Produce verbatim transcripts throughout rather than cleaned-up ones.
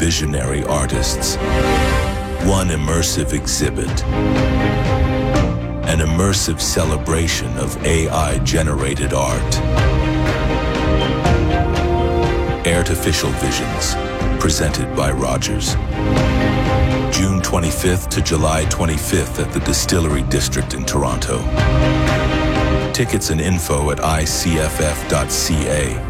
visionary artists. One immersive exhibit. An immersive celebration of A I-generated art. Artificial Visions, presented by Rogers. June twenty-fifth to July twenty-fifth at the Distillery District in Toronto. Tickets and info at I C F F dot C A.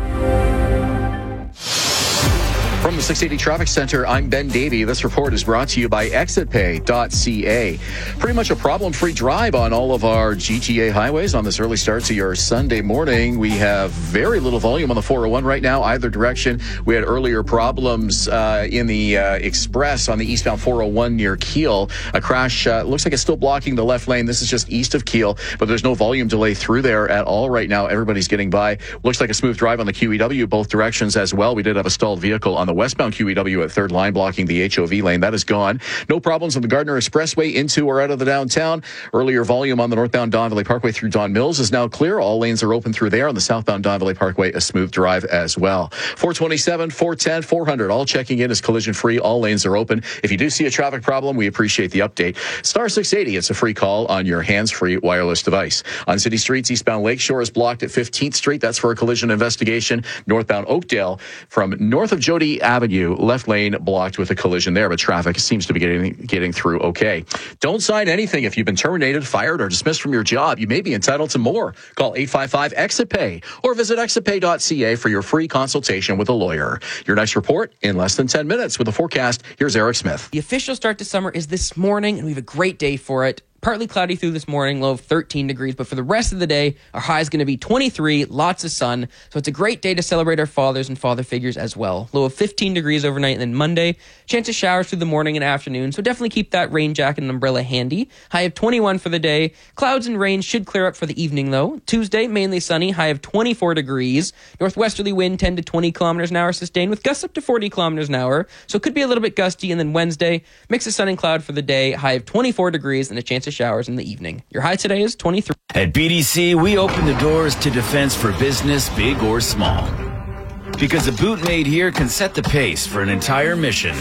From the six eighty Traffic Center, I'm Ben Davey. This report is brought to you by exit pay dot C A. Pretty much a problem-free drive on all of our G T A highways on this early start to your Sunday morning. We have very little volume on the four oh one right now, either direction. We had earlier problems uh, in the uh, Express on the eastbound four oh one near Keele. A crash uh, looks like it's still blocking the left lane. This is just east of Keele, but there's no volume delay through there at all right now. Everybody's getting by. Looks like a smooth drive on the Q E W, both directions as well. We did have a stalled vehicle on the westbound Q E W at third line blocking the H O V lane. That is gone. No problems on the Gardner Expressway into or out of the downtown. Earlier volume on the northbound Don Valley Parkway through Don Mills is now clear. All lanes are open through there. On the southbound Don Valley Parkway, a smooth drive as well. four twenty-seven, four ten, four hundred, all checking in as collision free. All lanes are open. If you do see a traffic problem, we appreciate the update. Star six eighty, it's a free call on your hands-free wireless device. On city streets, eastbound Lakeshore is blocked at fifteenth Street. That's for a collision investigation. Northbound Oakdale from north of Jody Avenue, left lane blocked with a collision there, but traffic seems to be getting getting through okay. Don't sign anything if you've been terminated, fired, or dismissed from your job. You may be entitled to more. Call eight five five, exit pay or visit exit pay dot C A for your free consultation with a lawyer. Your next report in less than ten minutes with a forecast. Here's Eric Smith. The official start to summer is this morning, and we have a great day for it. Partly cloudy through this morning, low of thirteen degrees, but for the rest of the day, our high is going to be twenty-three, lots of sun. So it's a great day to celebrate our fathers and father figures as well. Low of fifteen degrees overnight, and then Monday, chance of showers through the morning and afternoon. So definitely keep that rain jacket and umbrella handy. High of twenty-one for the day. Clouds and rain should clear up for the evening though. Tuesday, mainly sunny, high of twenty-four degrees. Northwesterly wind ten to twenty kilometers an hour sustained with gusts up to forty kilometers an hour. So it could be a little bit gusty. And then Wednesday, mix of sun and cloud for the day. High of twenty-four degrees and a chance of showers in the evening. Your high today is twenty-three. At B D C, we open the doors to defense for business, big or small. Because a boot made here can set the pace for an entire mission.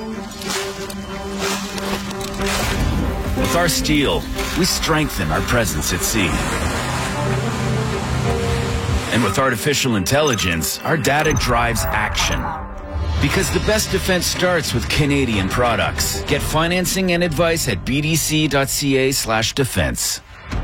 With our steel, we strengthen our presence at sea. And with artificial intelligence, our data drives action. Because the best defense starts with Canadian products. Get financing and advice at b d c dot c a slash defense.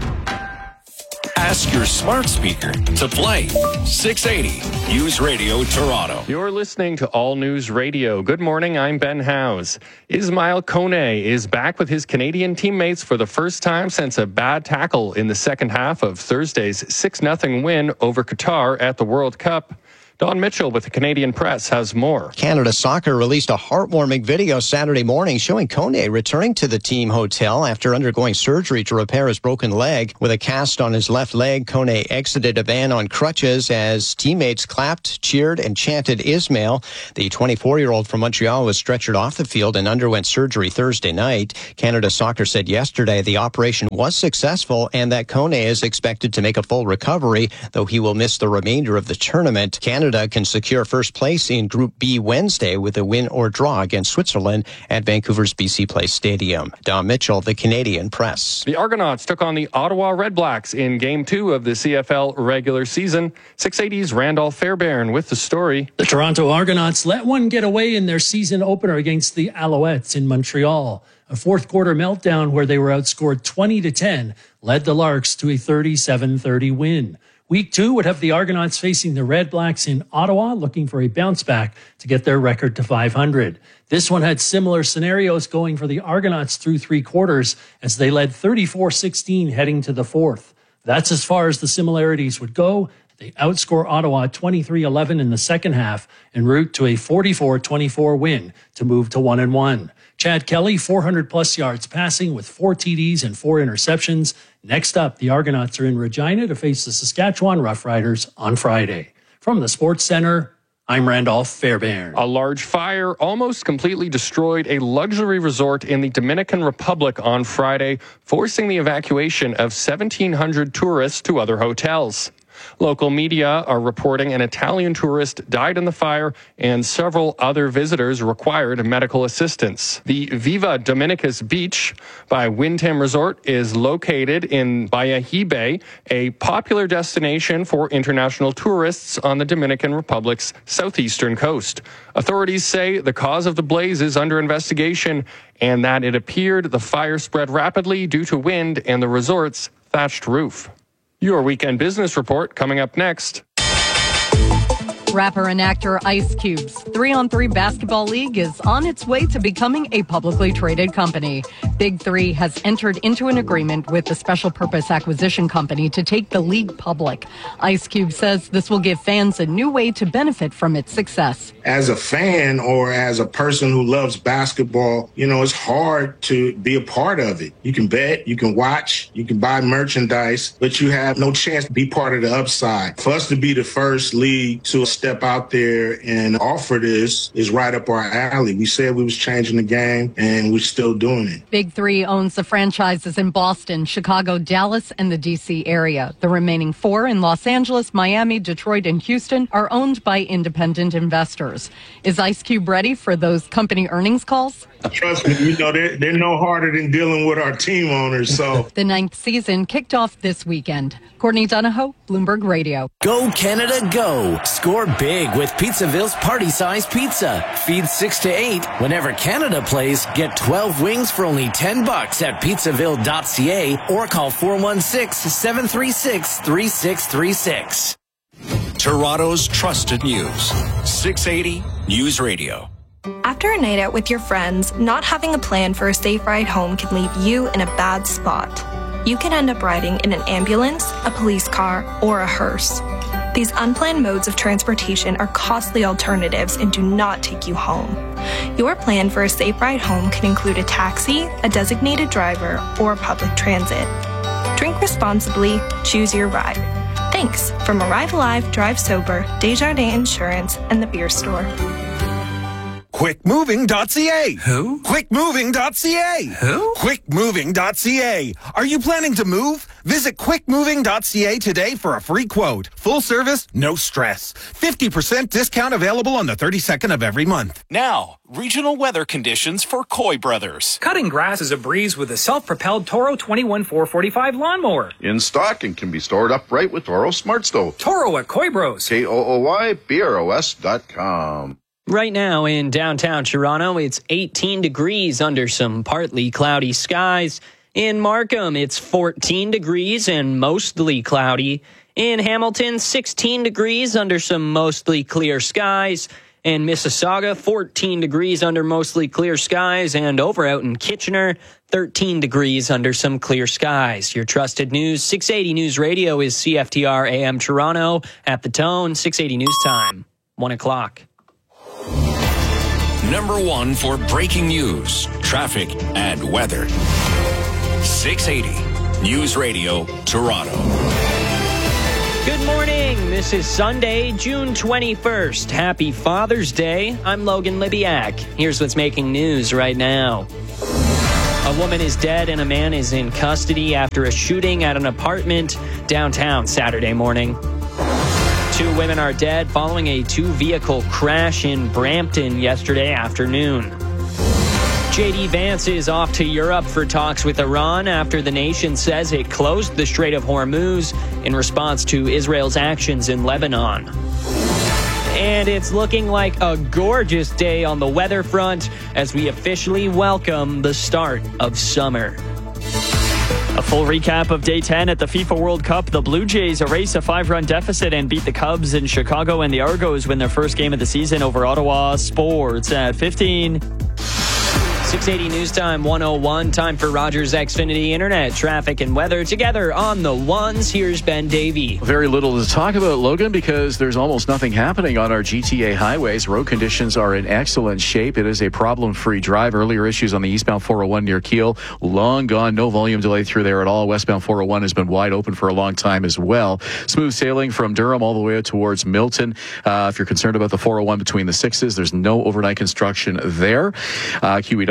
Ask your smart speaker to play six eighty News Radio Toronto. You're listening to All News Radio. Good morning, I'm Ben Howes. Ismail Kone is back with his Canadian teammates for the first time since a bad tackle in the second half of Thursday's six nothing win over Qatar at the World Cup. Don Mitchell with the Canadian Press has more. Canada Soccer released a heartwarming video Saturday morning showing Kone returning to the team hotel after undergoing surgery to repair his broken leg. With a cast on his left leg, Kone exited a van on crutches as teammates clapped, cheered, and chanted Ismail. The twenty-four-year-old from Montreal was stretchered off the field and underwent surgery Thursday night. Canada Soccer said yesterday the operation was successful and that Kone is expected to make a full recovery, though he will miss the remainder of the tournament. Canada Canada can secure first place in Group B Wednesday with a win or draw against Switzerland at Vancouver's B C Place Stadium. Don Mitchell, the Canadian Press. The Argonauts took on the Ottawa Redblacks in Game two of the C F L regular season. six eighty's Randolph Fairbairn with the story. The Toronto Argonauts let one get away in their season opener against the Alouettes in Montreal. A fourth quarter meltdown where they were outscored twenty to ten led the Larks to a thirty-seven thirty win. Week two would have the Argonauts facing the Redblacks in Ottawa, looking for a bounce back to get their record to five hundred. This one had similar scenarios going for the Argonauts through three quarters as they led thirty-four sixteen heading to the fourth. That's as far as the similarities would go. They outscore Ottawa twenty-three eleven in the second half en route to a forty-four twenty-four win to move to one and one. Chad Kelly, four hundred plus yards passing with four T Ds and four interceptions. Next up, the Argonauts are in Regina to face the Saskatchewan Roughriders on Friday. From the Sports Center, I'm Randolph Fairbairn. A large fire almost completely destroyed a luxury resort in the Dominican Republic on Friday, forcing the evacuation of seventeen hundred tourists to other hotels. Local media are reporting an Italian tourist died in the fire and several other visitors required medical assistance. The Viva Dominicus Beach by Windham Resort is located in Bayahibe, a popular destination for international tourists on the Dominican Republic's southeastern coast. Authorities say the cause of the blaze is under investigation and that it appeared the fire spread rapidly due to wind and the resort's thatched roof. Your weekend business report coming up next. Rapper and actor Ice Cube's three on three basketball league is on its way to becoming a publicly traded company. Big Three has entered into an agreement with the special purpose acquisition company to take the league public. Ice Cube says this will give fans a new way to benefit from its success. As a fan or as a person who loves basketball, you know, it's hard to be a part of it. You can bet, you can watch, you can buy merchandise, but you have no chance to be part of the upside. For us to be the first league to step out there and offer this is right up our alley. We said we was changing the game, and we're still doing it. Big Three owns the franchises in Boston, Chicago, Dallas, and the D C area. The remaining four in Los Angeles, Miami, Detroit, and Houston are owned by independent investors. Is Ice Cube ready for those company earnings calls? Trust me, you know, they're, they're no harder than dealing with our team owners. So the ninth season kicked off this weekend. Courtney Donahoe, Bloomberg Radio. Go Canada, go! Score big with Pizzaville's party-sized pizza. Feed six to eight. Whenever Canada plays, get twelve wings for only ten bucks at pizzaville dot c a or call four one six, seven three six, three six three six. Toronto's trusted news. six eighty News Radio. After a night out with your friends, not having a plan for a safe ride home can leave you in a bad spot. You can end up riding in an ambulance, a police car, or a hearse. These unplanned modes of transportation are costly alternatives and do not take you home. Your plan for a safe ride home can include a taxi, a designated driver, or public transit. Drink responsibly, choose your ride. Thanks from Arrive Alive, Drive Sober, Desjardins Insurance, and the Beer Store. quick moving dot c a. Who? quick moving dot c a. Who? quick moving dot c a. Are you planning to move? Visit quick moving dot c a today for a free quote. Full service, no stress. fifty percent discount available on the thirty-second of every month. Now, regional weather conditions for Coy Brothers. Cutting grass is a breeze with a self-propelled Toro twenty-one four forty-five lawnmower. In stock and can be stored upright with Toro Smart Stove. Toro at Coy Bros. K O O Y B R O S dot com. Right now in downtown Toronto, it's eighteen degrees under some partly cloudy skies. In Markham, it's fourteen degrees and mostly cloudy. In Hamilton, sixteen degrees under some mostly clear skies. In Mississauga, fourteen degrees under mostly clear skies. And over out in Kitchener, thirteen degrees under some clear skies. Your trusted news, six eighty News Radio is C F T R A M Toronto. At the tone, six eighty News Time, one o'clock. Number one for breaking news, traffic, and weather. six eighty News Radio, Toronto. Good morning. This is Sunday, June twenty-first. Happy Father's Day. I'm Logan Libiak. Here's what's making news right now. A woman is dead and a man is in custody after a shooting at an apartment downtown Saturday morning. Two women are dead following a two-vehicle crash in Brampton yesterday afternoon. J D Vance is off to Europe for talks with Iran after the nation says it closed the Strait of Hormuz in response to Israel's actions in Lebanon. And it's looking like a gorgeous day on the weather front as we officially welcome the start of summer. A full recap of Day ten at the FIFA World Cup. The Blue Jays erase a five-run deficit and beat the Cubs in Chicago, and the Argos win their first game of the season over Ottawa. Sports at fifteen. six eighty News Time, one oh one. Time for Rogers Xfinity Internet, traffic and weather together on the ones. Here's Ben Davey. Very little to talk about, Logan, because there's almost nothing happening on our G T A highways. Road conditions are in excellent shape. It is a problem-free drive. Earlier issues on the eastbound four oh one near Kiel, long gone. No volume delay through there at all. Westbound four oh one has been wide open for a long time as well. Smooth sailing from Durham all the way towards Milton. Uh, if you're concerned about the four oh one between the sixes, there's no overnight construction there. Uh, Q E W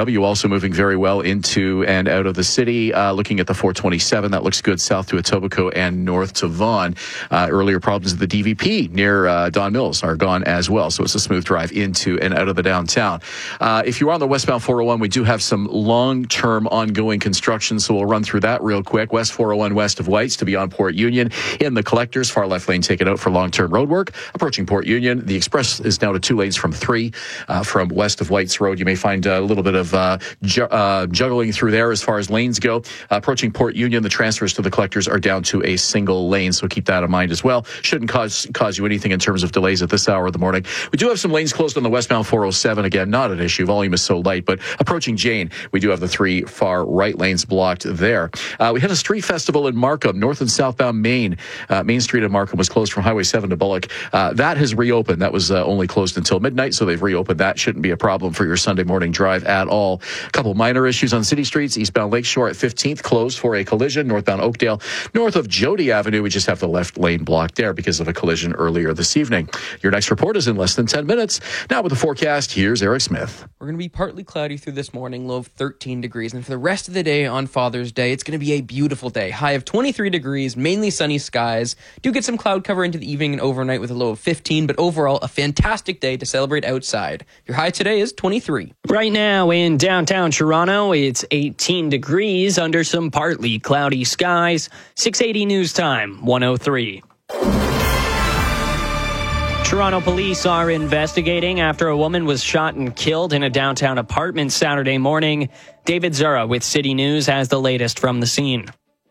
W also moving very well into and out of the city. Uh, looking at the four twenty-seven, that looks good south to Etobicoke and north to Vaughan. Uh, earlier problems at the D V P near uh, Don Mills are gone as well, so it's a smooth drive into and out of the downtown. Uh, if you are on the westbound four oh one, we do have some long-term ongoing construction, so we'll run through that real quick. West four oh one west of Whites to beyond Port Union. In the collectors, far left lane taken out for long-term road work. Approaching Port Union, the express is now to two lanes from three. Uh, from west of Whites Road, you may find a little bit of uh, ju- uh, juggling through there as far as lanes go. Uh, approaching Port Union, the transfers to the collectors are down to a single lane, so keep that in mind as well. Shouldn't cause cause you anything in terms of delays at this hour of the morning. We do have some lanes closed on the westbound four oh seven. Again, not an issue. Volume is so light, but approaching Jane, we do have the three far right lanes blocked there. Uh, we had a street festival in Markham, north and southbound Main. Uh, Main Street in Markham was closed from Highway seven to Bullock. Uh, that has reopened. That was uh, only closed until midnight, so they've reopened. That shouldn't be a problem for your Sunday morning drive at all. A couple minor issues on city streets. Eastbound Lakeshore at fifteenth closed for a collision. Northbound Oakdale, north of Jody Avenue, we just have the left lane blocked there because of a collision earlier this evening. Your next report is in less than ten minutes. Now with the forecast, here's Eric Smith. We're going to be partly cloudy through this morning, low of thirteen degrees. And for the rest of the day on Father's Day, it's going to be a beautiful day. High of twenty-three degrees, mainly sunny skies. Do get some cloud cover into the evening and overnight with a low of fifteen, but overall, a fantastic day to celebrate outside. Your high today is twenty-three. Right now in downtown Toronto, it's eighteen degrees under some partly cloudy skies. six eighty News Time, one oh three. Toronto police are investigating after a woman was shot and killed in a downtown apartment Saturday morning. David Zura with City News has the latest from the scene.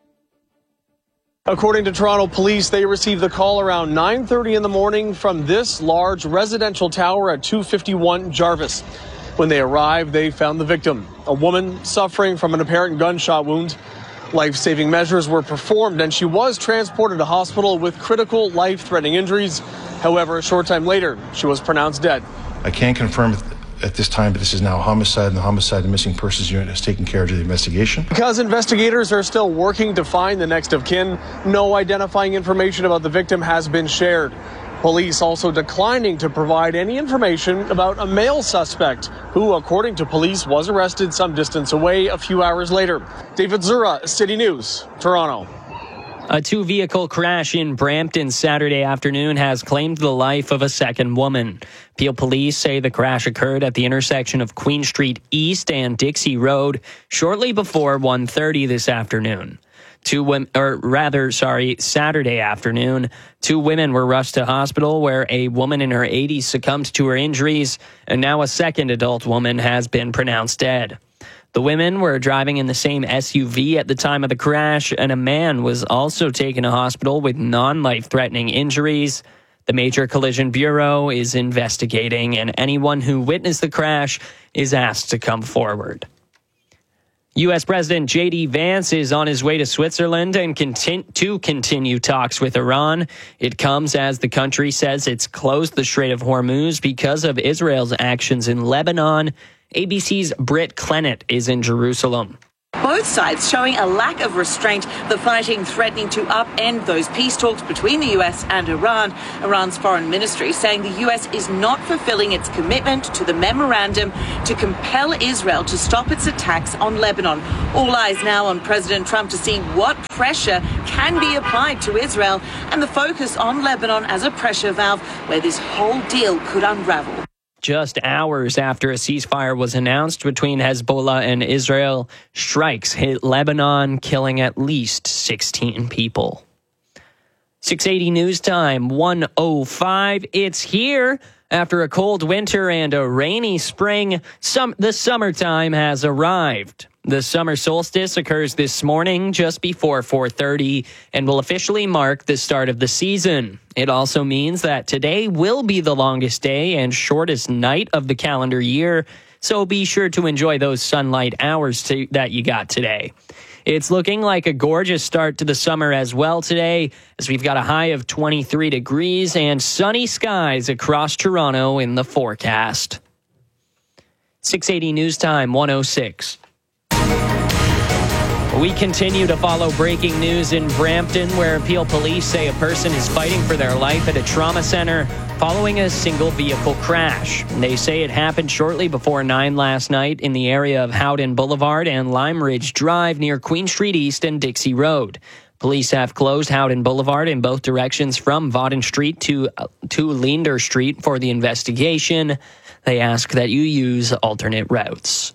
According to Toronto police, they received the call around nine thirty in the morning from this large residential tower at two fifty-one Jarvis. When they arrived, they found the victim, a woman suffering from an apparent gunshot wound. Life-saving measures were performed and she was transported to hospital with critical life-threatening injuries. However, a short time later, she was pronounced dead. I can't confirm at this time, but this is now a homicide, and the Homicide and Missing Persons Unit has taken care of the investigation. Because investigators are still working to find the next of kin, no identifying information about the victim has been shared. Police also declining to provide any information about a male suspect who, according to police, was arrested some distance away a few hours later. David Zura, City News, Toronto. A two-vehicle crash in Brampton Saturday afternoon has claimed the life of a second woman. Peel police say the crash occurred at the intersection of Queen Street East and Dixie Road shortly before one thirty this afternoon. Two women, or rather, sorry, Saturday afternoon, two women were rushed to hospital where a woman in her eighties succumbed to her injuries, and now a second adult woman has been pronounced dead. The women were driving in the same S U V at the time of the crash, and a man was also taken to hospital with non-life-threatening injuries. The Major Collision Bureau is investigating, and anyone who witnessed the crash is asked to come forward. U S President J D Vance is on his way to Switzerland and conti- to continue talks with Iran. It comes as the country says it's closed the Strait of Hormuz because of Israel's actions in Lebanon. A B C's Britt Clennett is in Jerusalem. Both sides showing a lack of restraint, the fighting threatening to upend those peace talks between the U S and Iran. Iran's foreign ministry saying the U S is not fulfilling its commitment to the memorandum to compel Israel to stop its attacks on Lebanon. All eyes now on President Trump to see what pressure can be applied to Israel and the focus on Lebanon as a pressure valve where this whole deal could unravel. Just hours after a ceasefire was announced between Hezbollah and Israel, strikes hit Lebanon, killing at least sixteen people. six eighty News Time, one oh five. It's here. After a cold winter and a rainy spring, some, the summertime has arrived. The summer solstice occurs this morning just before four thirty and will officially mark the start of the season. It also means that today will be the longest day and shortest night of the calendar year, so be sure to enjoy those sunlight hours to, that you got today. It's looking like a gorgeous start to the summer as well today, as we've got a high of twenty-three degrees and sunny skies across Toronto in the forecast. six eighty News Time, one oh six. We continue to follow breaking news in Brampton, where Peel police say a person is fighting for their life at a trauma center following a single vehicle crash. They say it happened shortly before nine last night in the area of Howden Boulevard and Lime Ridge Drive near Queen Street East and Dixie Road. Police have closed Howden Boulevard in both directions from Vaughan Street to, uh, to Leander Street for the investigation. They ask that you use alternate routes.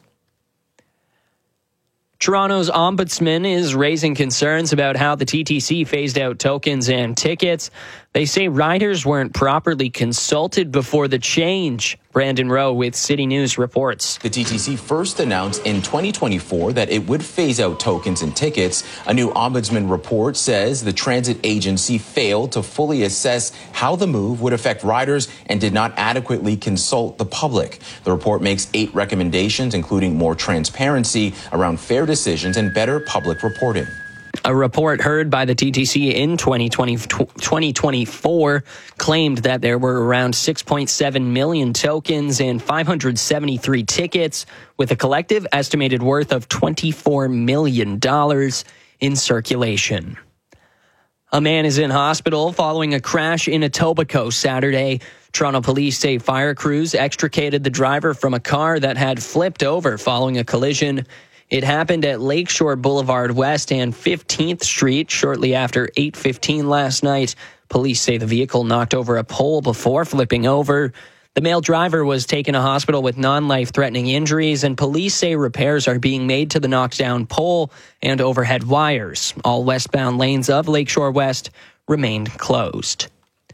Toronto's ombudsman is raising concerns about how the T T C phased out tokens and tickets. They say riders weren't properly consulted before the change. Brandon Rowe with City News reports. The T T C first announced in twenty twenty-four that it would phase out tokens and tickets. A new ombudsman report says the transit agency failed to fully assess how the move would affect riders and did not adequately consult the public. The report makes eight recommendations, including more transparency around fare decisions and better public reporting. A report heard by the T T C in twenty twenty, twenty twenty-four claimed that there were around six point seven million tokens and five hundred seventy-three tickets, with a collective estimated worth of twenty-four million dollars in circulation. A man is in hospital following a crash in Etobicoke Saturday. Toronto police say fire crews extricated the driver from a car that had flipped over following a collision. It happened at Lakeshore Boulevard West and fifteenth Street shortly after eight fifteen last night. Police say the vehicle knocked over a pole before flipping over. The male driver was taken to hospital with non-life-threatening injuries, and police say repairs are being made to the knocked-down pole and overhead wires. All westbound lanes of Lakeshore West remained closed.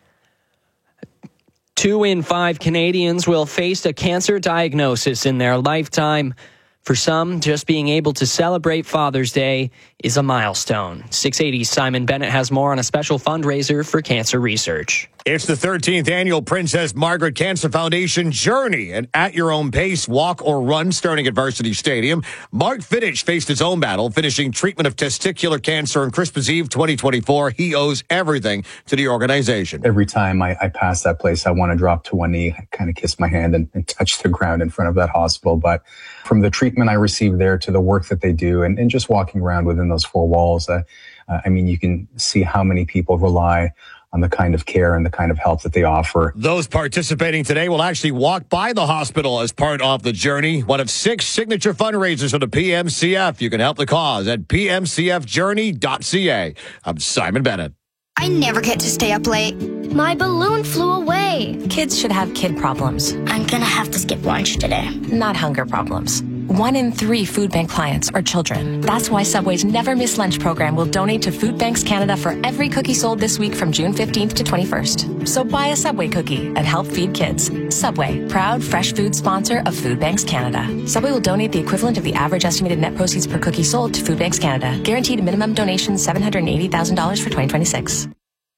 Two in five Canadians will face a cancer diagnosis in their lifetime. For some, just being able to celebrate Father's Day is a milestone. six eighty's Simon Bennett has more on a special fundraiser for cancer research. It's the thirteenth annual Princess Margaret Cancer Foundation Journey, an at-your-own-pace walk or run starting at Varsity Stadium. Mark Fittich faced his own battle, finishing treatment of testicular cancer on Christmas Eve twenty twenty-four. He owes everything to the organization. Every time I, I pass that place, I want to drop to one knee, kind of kiss my hand and, and touch the ground in front of that hospital. But from the treatment I received there to the work that they do and, and just walking around within those four walls, uh, uh, I mean, you can see how many people rely on the kind of care and the kind of help that they offer. Those participating today will actually walk by the hospital as part of the journey. One of six signature fundraisers for the P M C F. You can help the cause at p m c f journey dot c a. I'm Simon Bennett. I never get to stay up late. My balloon flew away. Kids should have kid problems. I'm gonna have to skip lunch today. Not hunger problems. One in three food bank clients are children. That's why Subway's Never Miss Lunch program will donate to Food Banks Canada for every cookie sold this week from June fifteenth to twenty-first. So buy a Subway cookie and help feed kids. Subway, proud fresh food sponsor of Food Banks Canada. Subway will donate the equivalent of the average estimated net proceeds per cookie sold to Food Banks Canada. Guaranteed minimum donation seven hundred eighty thousand dollars for twenty twenty-six.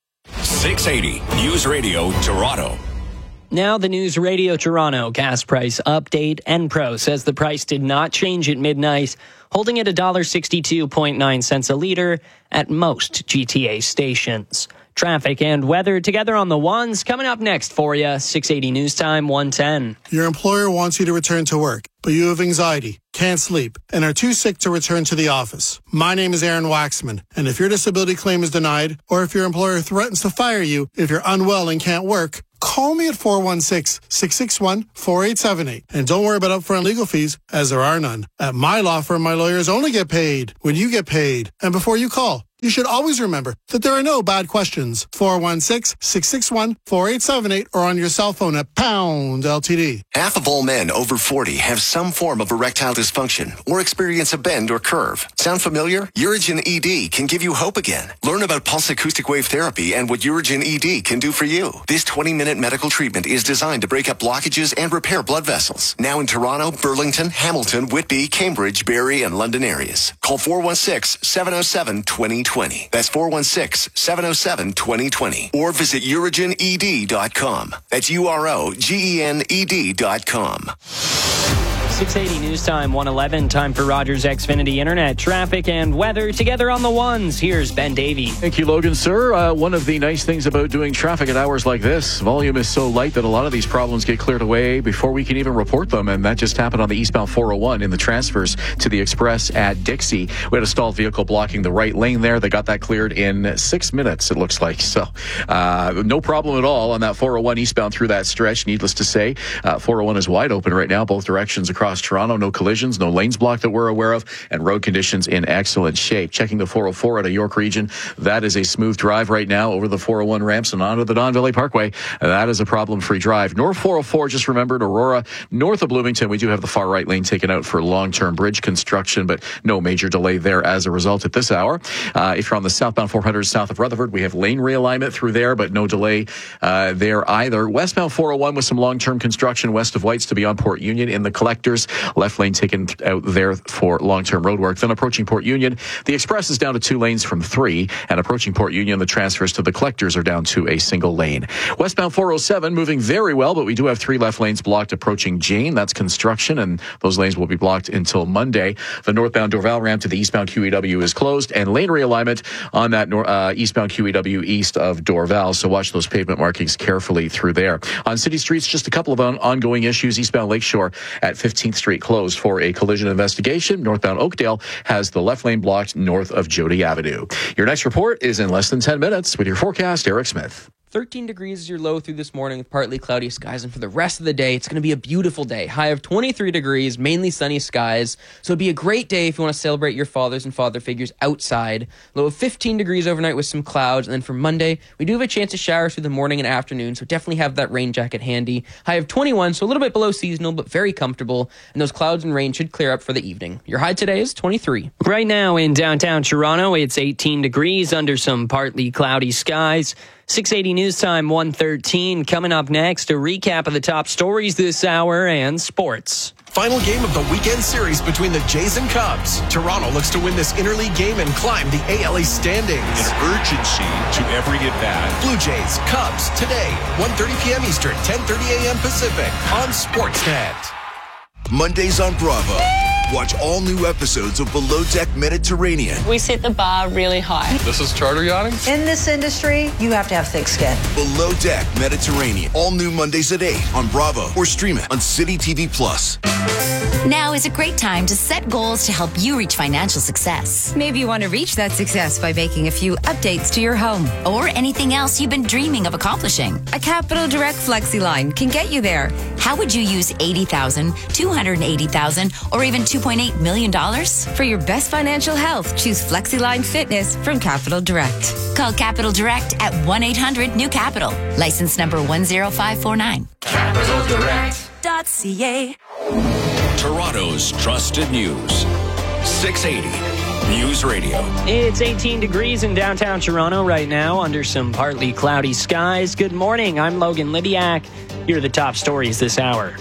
six eighty News Radio Toronto. Now the News Radio Toronto gas price update. Enpro says the price did not change at midnight, holding at one dollar sixty-two point nine cents a litre at most G T A stations. Traffic and weather together on the ones coming up next for you. six eighty News Time, one ten. Your employer wants you to return to work, but you have anxiety, can't sleep, and are too sick to return to the office. My name is Aaron Waxman, and if your disability claim is denied, or if your employer threatens to fire you if you're unwell and can't work, call me at four one six, six six one, four eight seven eight. And don't worry about upfront legal fees, as there are none. At my law firm, my lawyers only get paid when you get paid. And before you call, you should always remember that there are no bad questions. four one six, six six one, four eight seven eight or on your cell phone at pound L T D. Half of all men over forty have some form of erectile dysfunction or experience a bend or curve. Sound familiar? Urigen E D can give you hope again. Learn about pulse acoustic wave therapy and what Urigen E D can do for you. This twenty-minute medical treatment is designed to break up blockages and repair blood vessels. Now in Toronto, Burlington, Hamilton, Whitby, Cambridge, Barrie, and London areas. Call four one six, seven oh seven, two oh two oh. That's four one six, seven oh seven, two oh two oh. Or visit urigen e d dot com. That's U R O G E N E D dot com. six eighty News Time, one eleven. Time for Rogers Xfinity Internet traffic and weather. Together on the ones, here's Ben Davey. Thank you, Logan, sir. Uh, one of the nice things about doing traffic at hours like this, volume is so light that a lot of these problems get cleared away before we can even report them. And that just happened on the eastbound four oh one in the transfers to the Express at Dixie. We had a stalled vehicle blocking the right lane there. They got that cleared in six minutes, it looks like. So uh, no problem at all on that four oh one eastbound through that stretch. Needless to say, uh, four oh one is wide open right now, both directions across Toronto. No collisions, no lanes blocked that we're aware of, and road conditions in excellent shape. Checking the four oh four out of York Region, that is a smooth drive right now over the four oh one ramps and onto the Don Valley Parkway. That is a problem-free drive. North four oh four, just remembered, Aurora, north of Bloomington, we do have the far right lane taken out for long-term bridge construction, but no major delay there as a result at this hour. Uh, if you're on the southbound four hundred south of Rutherford, we have lane realignment through there, but no delay uh, there either. Westbound four oh one with some long-term construction west of Whites to beyond Port Union in the collectors. Left lane taken out there for long-term road work. Then approaching Port Union, the express is down to two lanes from three, and approaching Port Union, the transfers to the collectors are down to a single lane. Westbound four oh seven moving very well, but we do have three left lanes blocked approaching Jane. That's construction, and those lanes will be blocked until Monday. The northbound Dorval ramp to the eastbound Q E W is closed, and lane realignment on that nor- uh, eastbound Q E W east of Dorval. So watch those pavement markings carefully through there. On city streets, just a couple of on- ongoing issues. Eastbound Lakeshore at fifteenth Street closed for a collision investigation. Northbound Oakdale has the left lane blocked north of Jody Avenue. Your next report is in less than ten minutes with your forecast, Eric Smith. thirteen degrees is your low through this morning with partly cloudy skies. And for the rest of the day, it's going to be a beautiful day. High of twenty-three degrees, mainly sunny skies. So it'd be a great day if you want to celebrate your fathers and father figures outside. Low of fifteen degrees overnight with some clouds. And then for Monday, we do have a chance of showers through the morning and afternoon. So definitely have that rain jacket handy. High of twenty-one, so a little bit below seasonal, but very comfortable. And those clouds and rain should clear up for the evening. Your high today is twenty-three. Right now in downtown Toronto, it's eighteen degrees under some partly cloudy skies. six eighty News Time, one thirteen. Coming up next, a recap of the top stories this hour and sports. Final game of the weekend series between the Jays and Cubs. Toronto looks to win this interleague game and climb the A L East standings. An urgency to every at-bat. Blue Jays, Cubs, today, one thirty p.m. Eastern, ten thirty a.m. Pacific, on Sportsnet. Mondays on Bravo. Watch all new episodes of Below Deck Mediterranean. We set the bar really high. This is charter yachting? In this industry, you have to have thick skin. Below Deck Mediterranean. All new Mondays at eight on Bravo or stream it on City T V Plus. Now is a great time to set goals to help you reach financial success. Maybe you want to reach that success by making a few updates to your home. Or anything else you've been dreaming of accomplishing. A Capital Direct Flexi line can get you there. How would you use eighty thousand dollars, two hundred eighty thousand dollars, or even two point eight million dollars? For your best financial health, choose FlexiLine Fitness from Capital Direct. Call Capital Direct at one eight hundred new capital. License number one zero five four nine. Capital Direct dot C A. Toronto's trusted news. six eighty News Radio. It's eighteen degrees in downtown Toronto right now under some partly cloudy skies. Good morning. I'm Logan Libiak. Here are the top stories this hour.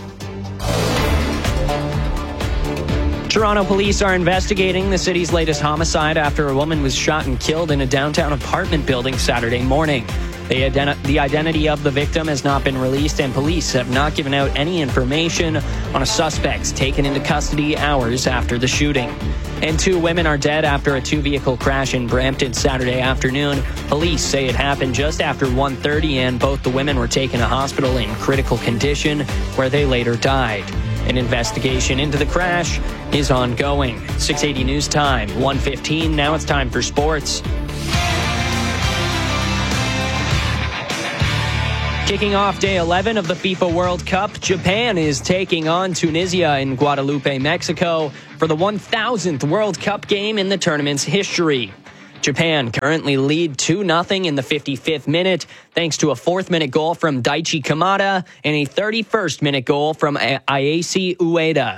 Toronto police are investigating the city's latest homicide after a woman was shot and killed in a downtown apartment building Saturday morning. The, identi- the identity of the victim has not been released, and police have not given out any information on a suspect taken into custody hours after the shooting. And two women are dead after a two-vehicle crash in Brampton Saturday afternoon. Police say it happened just after one thirty, and both the women were taken to hospital in critical condition, where they later died. An investigation into the crash is ongoing. six eighty News Time, one fifteen. Now it's time for sports. Kicking off day eleven of the FIFA World Cup, Japan is taking on Tunisia in Guadalupe, Mexico for the one thousandth World Cup game in the tournament's history. Japan currently lead two nothing in the fifty-fifth minute thanks to a fourth minute goal from Daichi Kamada and a thirty-first minute goal from Ayase Ueda.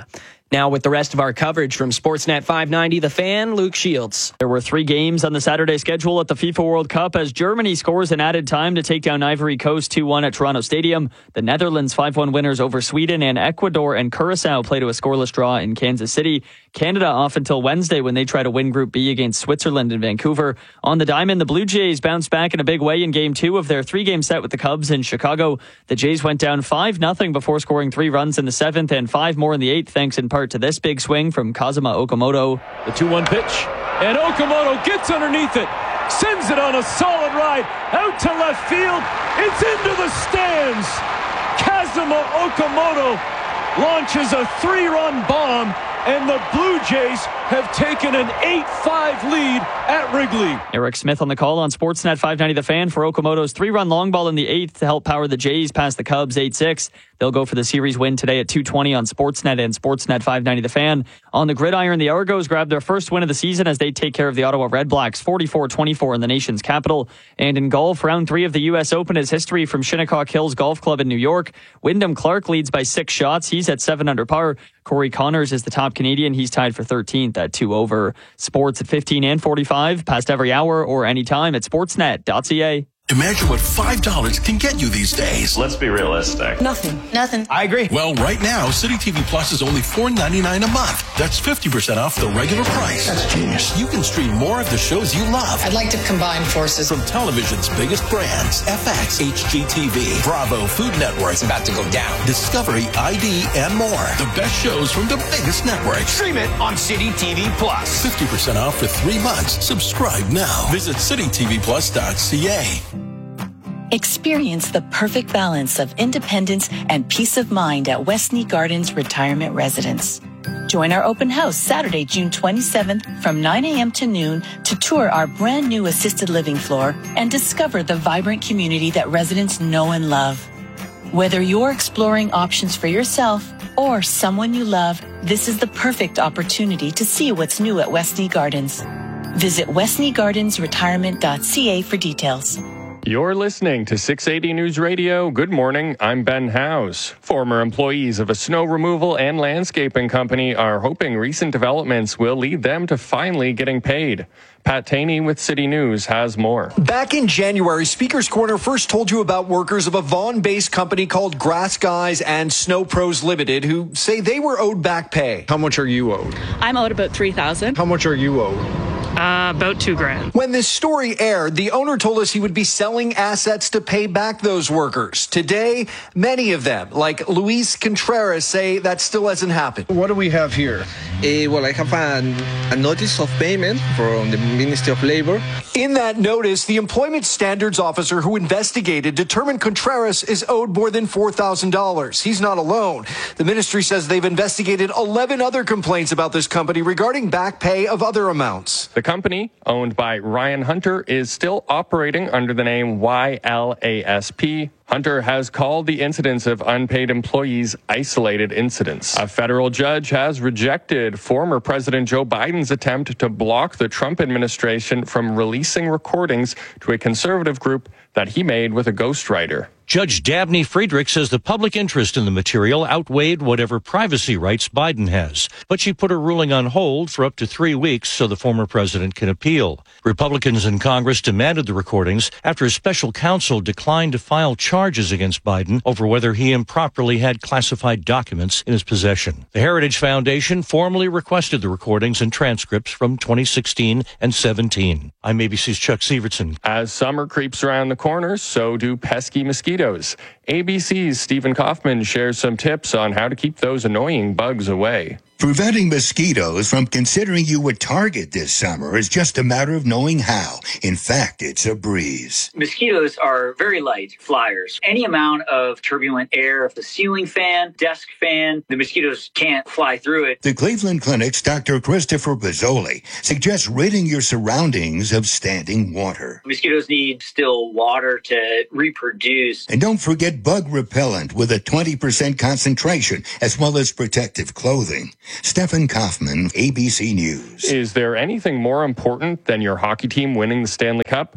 Now with the rest of our coverage from Sportsnet five ninety, The Fan, Luke Shields. There were three games on the Saturday schedule at the FIFA World Cup as Germany scores in added time to take down Ivory Coast two one at Toronto Stadium. The Netherlands five one winners over Sweden, and Ecuador and Curacao play to a scoreless draw in Kansas City. Canada off until Wednesday when they try to win Group B against Switzerland in Vancouver. On the diamond, the Blue Jays bounced back in a big way in Game two of their three-game set with the Cubs in Chicago. The Jays went down five nothing before scoring three runs in the seventh and five more in the eighth, thanks in part to this big swing from Kazuma Okamoto. The two one pitch, and Okamoto gets underneath it, sends it on a solid ride, out to left field, it's into the stands. Kazuma Okamoto launches a three-run bomb, and the Blue Jays have taken an eight five lead at Wrigley. Eric Smith on the call on Sportsnet five ninety The Fan for Okamoto's three-run long ball in the eighth to help power the Jays past the Cubs eight six. They'll go for the series win today at two twenty on Sportsnet and Sportsnet five ninety The Fan. On the gridiron, the Argos grabbed their first win of the season as they take care of the Ottawa Redblacks forty-four twenty-four in the nation's capital. And in golf, round three of the U S Open is history from Shinnecock Hills Golf Club in New York. Wyndham Clark leads by six shots. He's at seven under par. Corey Connors is the top Canadian. He's tied for thirteenth at two over. Sports at fifteen and forty-five, past every hour or anytime at sportsnet dot c a. Imagine what five dollars can get you these days. Let's be realistic. Nothing. Nothing. I agree. Well, right now, City T V Plus is only four ninety-nine a month. That's fifty percent off the regular price. That's genius. You can stream more of the shows you love. I'd like to combine forces. From television's biggest brands, F X, H G T V, Bravo, Food Network. It's about to go down. Discovery, I D, and more. The best shows from the biggest networks. Stream it on City T V Plus. fifty percent off for three months. Subscribe now. Visit city t v plus dot c a. Experience the perfect balance of independence and peace of mind at Westney Gardens Retirement Residence. Join our open house Saturday, June twenty-seventh from nine a.m. to noon to tour our brand new assisted living floor and discover the vibrant community that residents know and love. Whether you're exploring options for yourself or someone you love, this is the perfect opportunity to see what's new at Westney Gardens. Visit westney gardens retirement dot c a for details. You're listening to six eighty News Radio. Good morning. I'm Ben Howes. Former employees of a snow removal and landscaping company are hoping recent developments will lead them to finally getting paid. Pat Taney with City News has more. Back in January, Speaker's Corner first told you about workers of a Vaughan-based company called Grass Guys and Snow Pros Limited who say they were owed back pay. How much are you owed? I'm owed about three thousand dollars. How much are you owed? Uh, about two grand. When this story aired, the owner told us he would be selling assets to pay back those workers. Today, many of them, like Luis Contreras, say that still hasn't happened. What do we have here? Uh, well, I have an, a notice of payment from the Ministry of Labor. In that notice, the Employment Standards Officer who investigated determined Contreras is owed more than four thousand dollars. He's not alone. The ministry says they've investigated eleven other complaints about this company regarding back pay of other amounts. The company, owned by Ryan Hunter, is still operating under the name Y L A S P. Hunter has called the incidents of unpaid employees isolated incidents. A federal judge has rejected former President Joe Biden's attempt to block the Trump administration from releasing recordings to a conservative group that he made with a ghostwriter. Judge Dabney Friedrich says the public interest in the material outweighed whatever privacy rights Biden has. But she put her ruling on hold for up to three weeks so the former president can appeal. Republicans in Congress demanded the recordings after a special counsel declined to file charges against Biden over whether he improperly had classified documents in his possession. The Heritage Foundation formally requested the recordings and transcripts from twenty sixteen and seventeen. I'm A B C's Chuck Sievertson. As summer creeps around the corner, so do pesky mosquitoes. A B C's Stephen Kaufman shares some tips on how to keep those annoying bugs away. Preventing mosquitoes from considering you a target this summer is just a matter of knowing how. In fact, it's a breeze. Mosquitoes are very light flyers. Any amount of turbulent air, if the ceiling fan, desk fan, the mosquitoes can't fly through it. The Cleveland Clinic's Doctor Christopher Bozzoli suggests ridding your surroundings of standing water. Mosquitoes need still water to reproduce. And don't forget bug repellent with a twenty percent concentration, as well as protective clothing. Stephen Kaufman, A B C News. Is there anything more important than your hockey team winning the Stanley Cup?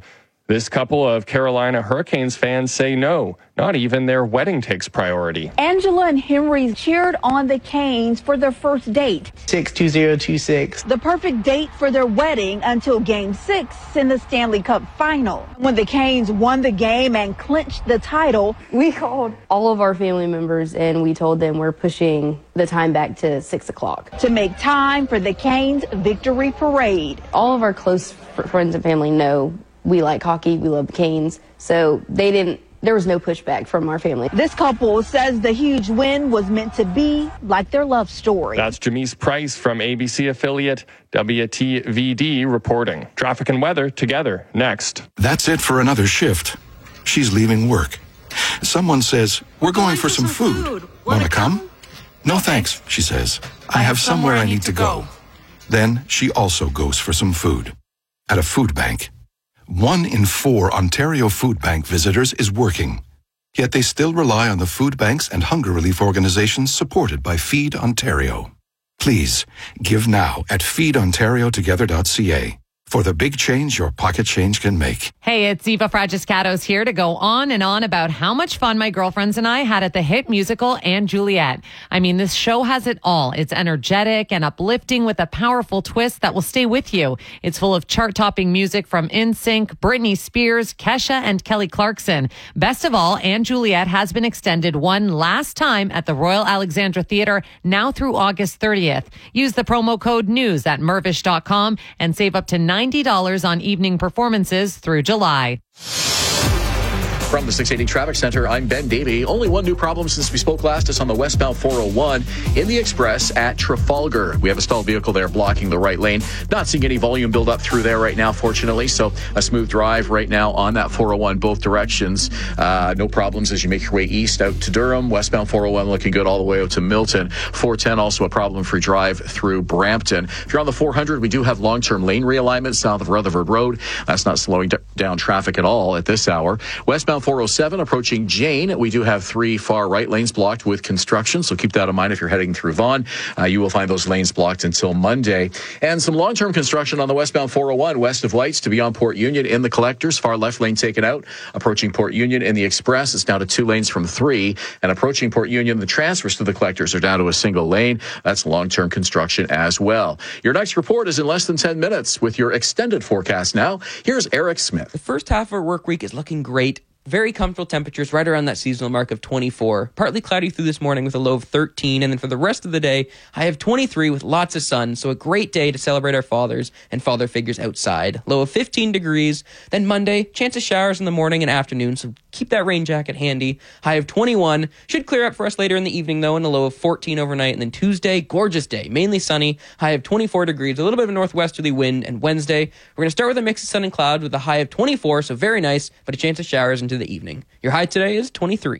This couple of Carolina Hurricanes fans say no, not even their wedding takes priority. Angela and Henry cheered on the Canes for their first date. six two zero two six. The perfect date for their wedding until Game six in the Stanley Cup Final. When the Canes won the game and clinched the title, we called all of our family members and we told them we're pushing the time back to six o'clock. To make time for the Canes victory parade. All of our close f- friends and family know we like hockey, we love the Canes, so they didn't, there was no pushback from our family. This couple says the huge win was meant to be like their love story. That's Jamise Price from A B C affiliate W T V D reporting. Traffic and weather together next. That's it for another shift. She's leaving work. Someone says, we're going, going for, for some, some food. food. Want to come? come? No thanks, she says. I, I have somewhere, somewhere I need to go. go. Then she also goes for some food. At a food bank. One in four Ontario Food Bank visitors is working, yet they still rely on the food banks and hunger relief organizations supported by Feed Ontario. Please, give now at feed ontario together dot c a for the big change your pocket change can make. Hey, it's Eva Fragiscatos here to go on and on about how much fun my girlfriends and I had at the hit musical And Juliet. I mean, this show has it all. It's energetic and uplifting with a powerful twist that will stay with you. It's full of chart-topping music from N Sync, Britney Spears, Kesha, and Kelly Clarkson. Best of all, And Juliet has been extended one last time at the Royal Alexandra Theatre, now through August thirtieth. Use the promo code NEWS at mervish dot com and save up to ninety dollars on evening performances through July. From the six eighty Traffic Center, I'm Ben Davey. Only one new problem since we spoke last is on the westbound four oh one in the Express at Trafalgar. We have a stalled vehicle there blocking the right lane. Not seeing any volume build up through there right now, fortunately. So a smooth drive right now on that four oh one both directions. Uh, no problems as you make your way east out to Durham. Westbound four oh one looking good all the way out to Milton. four ten also a problem-free drive through Brampton. If you're on the four hundred, we do have long-term lane realignment south of Rutherford Road. That's not slowing d- down traffic at all at this hour. Westbound four oh seven approaching Jane. We do have three far right lanes blocked with construction, so keep that in mind if you're heading through Vaughan. Uh, you will find those lanes blocked until Monday. And some long-term construction on the westbound four oh one west of Lights to beyond Port Union in the collectors. Far left lane taken out. Approaching Port Union in the Express, it's down to two lanes from three. And approaching Port Union, the transfers to the collectors are down to a single lane. That's long-term construction as well. Your next report is in less than ten minutes with your extended forecast now. Here's Eric Smith. The first half of our work week is looking great. Very comfortable temperatures right around that seasonal mark of twenty-four. Partly cloudy through this morning with a low of thirteen. And then for the rest of the day, I have twenty-three with lots of sun. So a great day to celebrate our fathers and father figures outside. Low of fifteen degrees. Then Monday, chance of showers in the morning and afternoon. So keep that rain jacket handy. High of twenty-one. Should clear up for us later in the evening though, and a low of fourteen overnight. And then Tuesday, gorgeous day. Mainly sunny. High of twenty-four degrees. A little bit of a northwesterly wind. And Wednesday, we're going to start with a mix of sun and cloud with a high of twenty-four. So very nice, but a chance of showers into the evening. Your high today is twenty-three.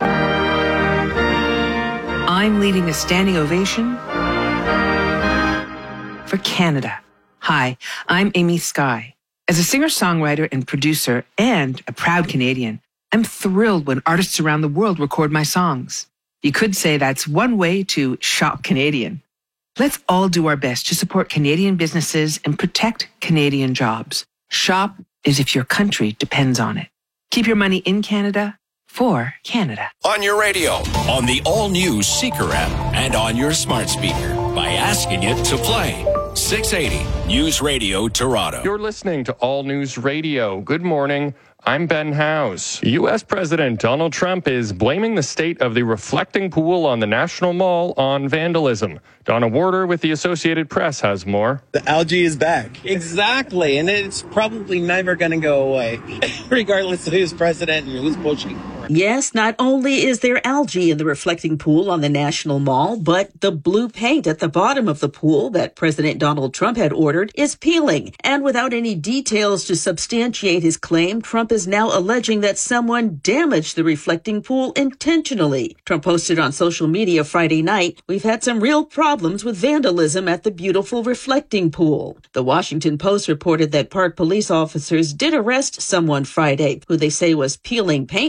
I'm leading a standing ovation for Canada. Hi, I'm Amy Skye. As a singer-songwriter and producer and a proud Canadian, I'm thrilled when artists around the world record my songs. You could say that's one way to shop Canadian. Let's all do our best to support Canadian businesses and protect Canadian jobs. Shop as if your country depends on it. Keep your money in Canada for Canada. On your radio, on the all-new Seeker app, and on your smart speaker by asking it to play. six eighty News Radio Toronto. You're listening to All News Radio. Good morning. I'm Ben Howes. U S President Donald Trump is blaming the state of the reflecting pool on the National Mall on vandalism. Donna Warder with the Associated Press has more. The algae is back. Exactly. And it's probably never going to go away, regardless of who's president and who's pushing. Yes, not only is there algae in the reflecting pool on the National Mall, but the blue paint at the bottom of the pool that President Donald Trump had ordered is peeling. And without any details to substantiate his claim, Trump is now alleging that someone damaged the reflecting pool intentionally. Trump posted on social media Friday night, "We've had some real problems with vandalism at the beautiful reflecting pool." The Washington Post reported that park police officers did arrest someone Friday who they say was peeling paint from the pool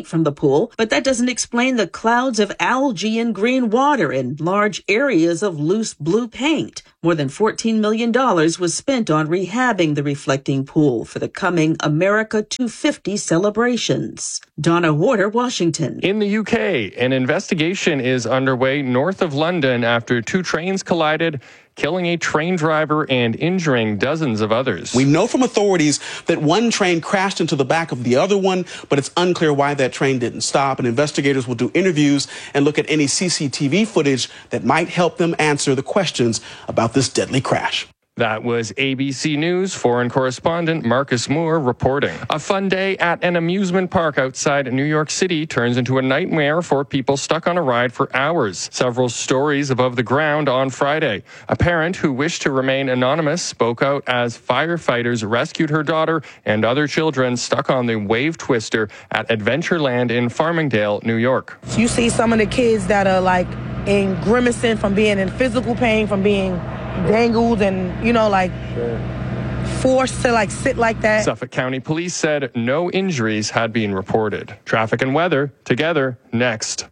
pool, but that doesn't explain the clouds of algae and green water and large areas of loose blue paint. More than fourteen million dollars was spent on rehabbing the reflecting pool for the coming America two fifty celebrations. Donna Warder, Washington. In the U K, an investigation is underway north of London after two trains collided, killing a train driver and injuring dozens of others. We know from authorities that one train crashed into the back of the other one, but it's unclear why that train didn't stop, and investigators will do interviews and look at any C C T V footage that might help them answer the questions about this deadly crash. That was A B C News foreign correspondent Marcus Moore reporting. A fun day at an amusement park outside New York City turns into a nightmare for people stuck on a ride for hours. Several stories above the ground on Friday. A parent who wished to remain anonymous spoke out as firefighters rescued her daughter and other children stuck on the Wave Twister at Adventureland in Farmingdale, New York. You see some of the kids that are like in grimacing from being in physical pain, from being dangled and, you know, like forced to like sit like that. Suffolk County Police said no injuries had been reported. Traffic and weather together next.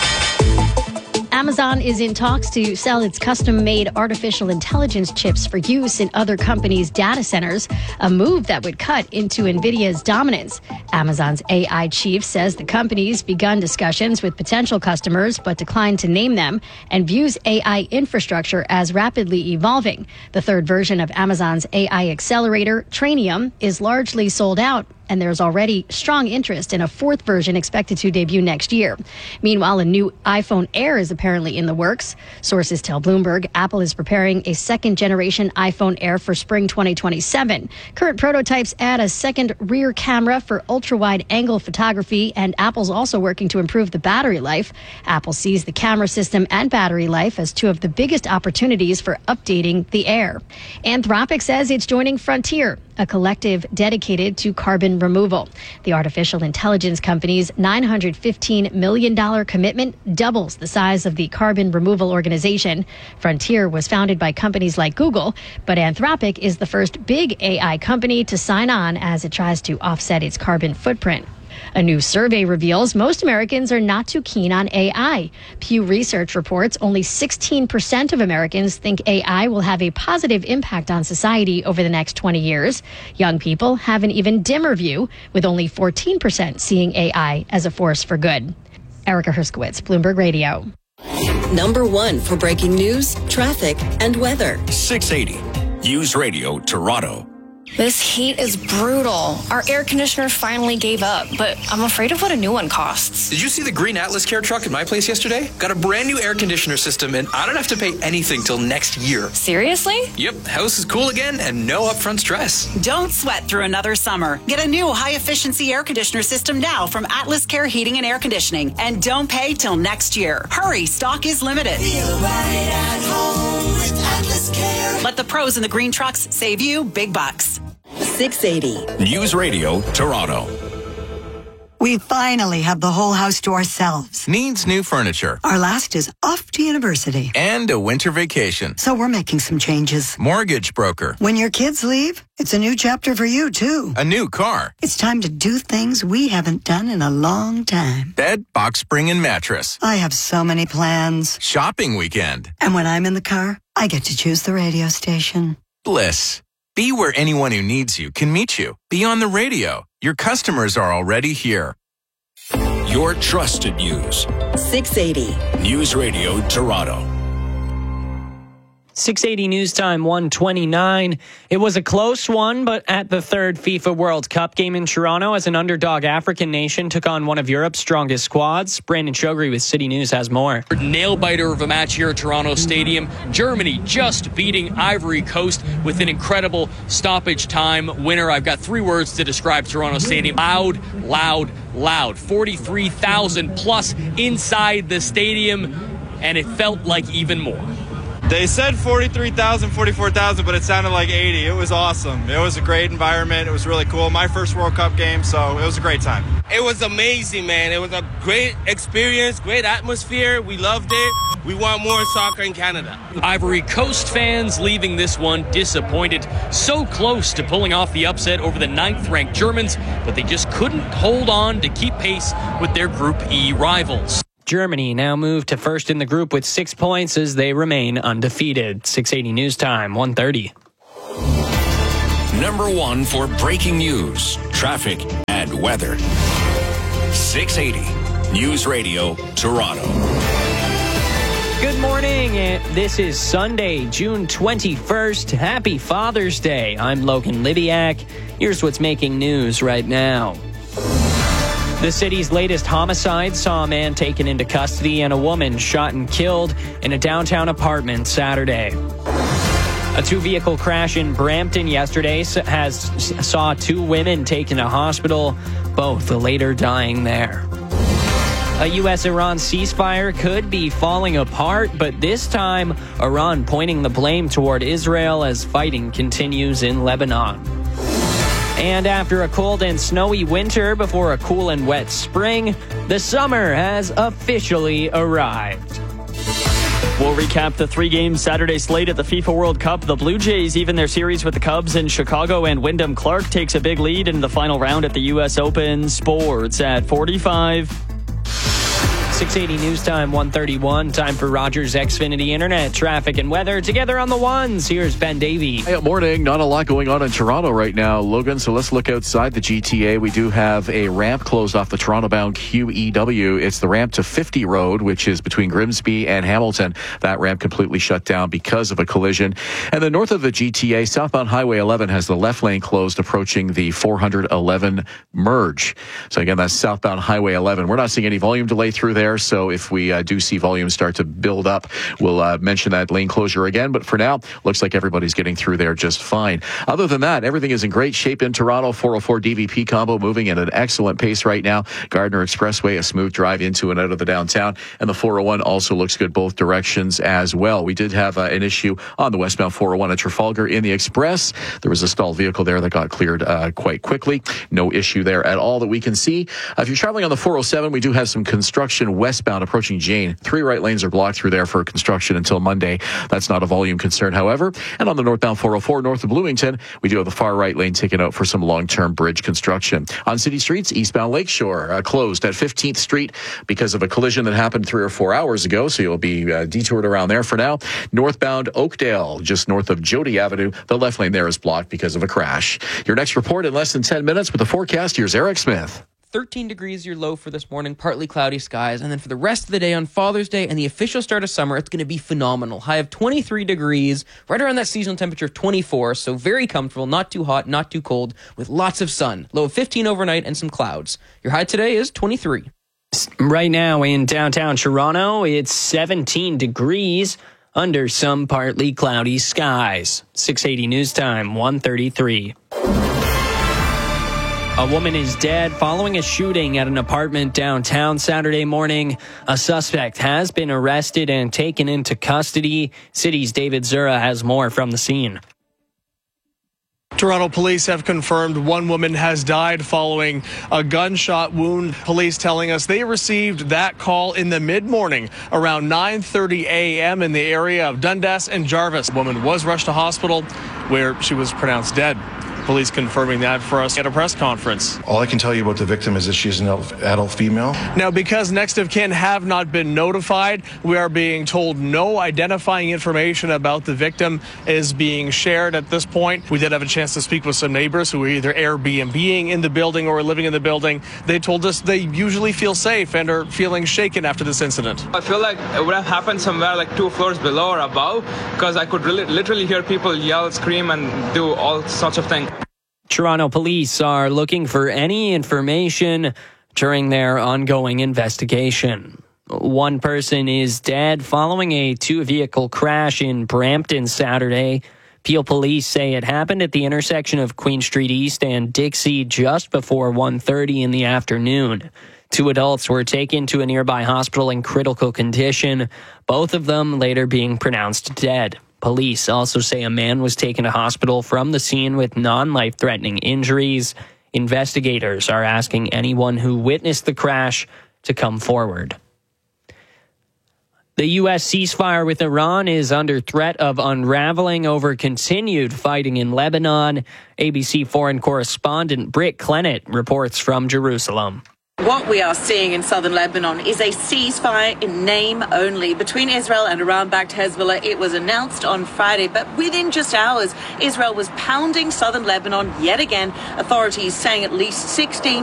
Amazon is in talks to sell its custom-made artificial intelligence chips for use in other companies' data centers, a move that would cut into NVIDIA's dominance. Amazon's A I chief says the company's begun discussions with potential customers but declined to name them and views A I infrastructure as rapidly evolving. The third version of Amazon's A I accelerator, Trainium, is largely sold out, and there's already strong interest in a fourth version expected to debut next year. Meanwhile, a new iPhone Air is apparently in the works. Sources tell Bloomberg Apple is preparing a second-generation iPhone Air for spring twenty twenty-seven. Current prototypes add a second rear camera for ultra-wide-angle photography, and Apple's also working to improve the battery life. Apple sees the camera system and battery life as two of the biggest opportunities for updating the Air. Anthropic says it's joining Frontier, a collective dedicated to carbon removal. The artificial intelligence company's nine hundred fifteen million dollars commitment doubles the size of the carbon removal organization. Frontier was founded by companies like Google, but Anthropic is the first big A I company to sign on as it tries to offset its carbon footprint. A new survey reveals most Americans are not too keen on A I. Pew Research reports only sixteen percent of Americans think A I will have a positive impact on society over the next twenty years. Young people have an even dimmer view, with only fourteen percent seeing A I as a force for good. Erica Herskowitz, Bloomberg Radio. Number one for breaking news, traffic, and weather. six eighty News Radio Toronto. This heat is brutal. Our air conditioner finally gave up, but I'm afraid of what a new one costs. Did you see the green Atlas Care truck at my place yesterday? Got a brand new air conditioner system, and I don't have to pay anything till next year. Seriously? Yep, house is cool again and no upfront stress. Don't sweat through another summer. Get a new high-efficiency air conditioner system now from Atlas Care Heating and Air Conditioning, and don't pay till next year. Hurry, stock is limited. Feel right at home with Atlas Care. Let the pros in the green trucks save you big bucks. six eighty News Radio Toronto. We finally have the whole house to ourselves. Needs new furniture. Our last is off to university. And a winter vacation. So we're making some changes. Mortgage broker. When your kids leave, it's a new chapter for you, too. A new car. It's time to do things we haven't done in a long time. Bed, box spring, and mattress. I have so many plans. Shopping weekend. And when I'm in the car, I get to choose the radio station. Bliss. Be where anyone who needs you can meet you. Be on the radio. Your customers are already here. Your trusted news. six eighty News Radio Toronto. six eighty News Time, one twenty-nine. It was a close one, but at the third FIFA World Cup game in Toronto, as an underdog African nation took on one of Europe's strongest squads. Brandon Shogri with City News has more. Nail-biter of a match here at Toronto Stadium. Germany just beating Ivory Coast with an incredible stoppage time winner. I've got three words to describe Toronto Stadium. Loud, loud, loud. forty-three thousand plus inside the stadium, and it felt like even more. They said forty-three thousand, forty-four thousand, but it sounded like eighty. It was awesome. It was a great environment. It was really cool. My first World Cup game, so it was a great time. It was amazing, man. It was a great experience, great atmosphere. We loved it. We want more soccer in Canada. Ivory Coast fans leaving this one disappointed. So close to pulling off the upset over the ninth-ranked Germans, but they just couldn't hold on to keep pace with their Group E rivals. Germany now moved to first in the group with six points as they remain undefeated. six eighty News Time, one thirty. Number one for breaking news, traffic, and weather. six eighty News Radio, Toronto. Good morning. This is Sunday, June twenty-first. Happy Father's Day. I'm Logan Libiak. Here's what's making news right now. The city's latest homicide saw a man taken into custody and a woman shot and killed in a downtown apartment Saturday. A two-vehicle crash in Brampton yesterday has saw two women taken to hospital, both later dying there. A U S Iran ceasefire could be falling apart, but this time, Iran pointing the blame toward Israel as fighting continues in Lebanon. And after a cold and snowy winter before a cool and wet spring, the summer has officially arrived. We'll recap the three-game Saturday slate at the FIFA World Cup. The Blue Jays even their series with the Cubs in Chicago, and Wyndham Clark takes a big lead in the final round at the U S Open. Sports at forty-five. six eighty News Time, one thirty-one. Time for Rogers Xfinity Internet, traffic, and weather. Together on the ones, here's Ben Davey. Hey, morning. Not a lot going on in Toronto right now, Logan. So let's look outside the G T A. We do have a ramp closed off the Toronto-bound Q E W. It's the ramp to fifty Road, which is between Grimsby and Hamilton. That ramp completely shut down because of a collision. And then north of the G T A, southbound Highway eleven has the left lane closed approaching the four eleven merge. So again, that's southbound Highway eleven. We're not seeing any volume delay through there. So if we uh, do see volume start to build up, we'll uh, mention that lane closure again. But for now, looks like everybody's getting through there just fine. Other than that, everything is in great shape in Toronto. four oh four D V P combo moving at an excellent pace right now. Gardner Expressway, a smooth drive into and out of the downtown. And the four oh one also looks good both directions as well. We did have uh, an issue on the westbound four oh one at Trafalgar in the Express. There was a stalled vehicle there that got cleared uh, quite quickly. No issue there at all that we can see. Uh, if you're traveling on the four oh seven, we do have some construction westbound approaching Jane. Three right lanes are blocked through there for construction until Monday. That's not a volume concern, however. And on the northbound four oh four north of Bloomington, we do have the far right lane taken out for some long-term bridge construction. On city streets, eastbound Lakeshore uh, closed at fifteenth Street because of a collision that happened three or four hours ago, so you'll be uh, detoured around there for now. Northbound Oakdale, just north of Jody Avenue, the left lane there is blocked because of a crash. Your next report in less than ten minutes with the forecast. Here's Eric Smith. thirteen degrees your low for this morning, partly cloudy skies, and then for the rest of the day on Father's Day and the official start of summer, it's going to be phenomenal. High of twenty-three degrees, right around that seasonal temperature of twenty-four, so very comfortable, not too hot, not too cold, with lots of sun. Low of fifteen overnight and some clouds. Your high today is twenty-three. Right now in downtown Toronto, it's seventeen degrees under some partly cloudy skies. six eighty News Time, one thirty-three. A woman is dead following a shooting at an apartment downtown Saturday morning. A suspect has been arrested and taken into custody. City's David Zura has more from the scene. Toronto police have confirmed one woman has died following a gunshot wound. Police telling us they received that call in the mid-morning around nine thirty a.m. in the area of Dundas and Jarvis. The woman was rushed to hospital where she was pronounced dead. Police confirming that for us at a press conference. All I can tell you about the victim is that she is an adult female. Now, because next of kin have not been notified, we are being told no identifying information about the victim is being shared at this point. We did have a chance to speak with some neighbors who are either Airbnb-ing in the building or living in the building. They told us they usually feel safe and are feeling shaken after this incident. I feel like it would have happened somewhere like two floors below or above, because I could really, literally hear people yell, scream, and do all sorts of things. Toronto police are looking for any information during their ongoing investigation. One person is dead following a two-vehicle crash in Brampton Saturday. Peel police say it happened at the intersection of Queen Street East and Dixie just before one thirty in the afternoon. Two adults were taken to a nearby hospital in critical condition, both of them later being pronounced dead. Police also say a man was taken to hospital from the scene with non-life-threatening injuries. Investigators are asking anyone who witnessed the crash to come forward. The U S ceasefire with Iran is under threat of unraveling over continued fighting in Lebanon. A B C foreign correspondent Britt Clennett reports from Jerusalem. What we are seeing in southern Lebanon is a ceasefire in name only between Israel and Iran-backed Hezbollah. It was announced on Friday, but within just hours, Israel was pounding southern Lebanon yet again. Authorities saying at least sixteen